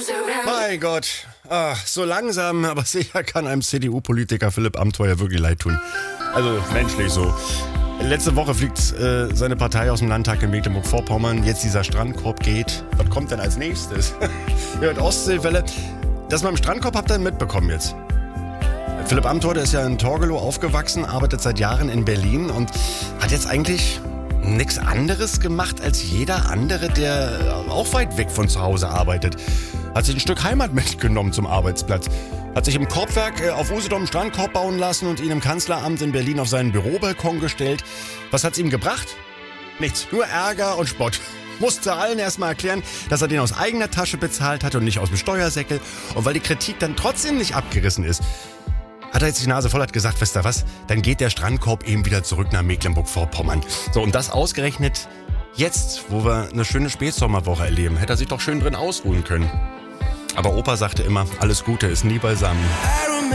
Mein Gott, so langsam, aber sicher kann einem CDU-Politiker Philipp Amthor ja wirklich leid tun. Also menschlich so. Letzte Woche fliegt seine Partei aus dem Landtag in Mecklenburg-Vorpommern. Jetzt dieser Strandkorb geht. Was kommt denn als nächstes? Ihr hört Ostseewelle. Das mal im Strandkorb habt ihr mitbekommen jetzt. Philipp Amthor, der ist ja in Torgelow aufgewachsen, arbeitet seit Jahren in Berlin und hat jetzt eigentlich nichts anderes gemacht als jeder andere, der auch weit weg von zu Hause arbeitet. Hat sich ein Stück Heimat mitgenommen zum Arbeitsplatz. Hat sich im Korbwerk auf Usedom einen Strandkorb bauen lassen und ihn im Kanzleramt in Berlin auf seinen Bürobalkon gestellt. Was hat's ihm gebracht? Nichts, nur Ärger und Spott. Musste allen erstmal erklären, dass er den aus eigener Tasche bezahlt hat und nicht aus dem Steuersäckel. Und weil die Kritik dann trotzdem nicht abgerissen ist, hat er jetzt die Nase voll, hat gesagt, wisst ihr was, dann geht der Strandkorb eben wieder zurück nach Mecklenburg-Vorpommern. So, und das ausgerechnet jetzt, wo wir eine schöne Spätsommerwoche erleben. Hätte er sich doch schön drin ausruhen können. Aber Opa sagte immer, alles Gute ist nie beisammen.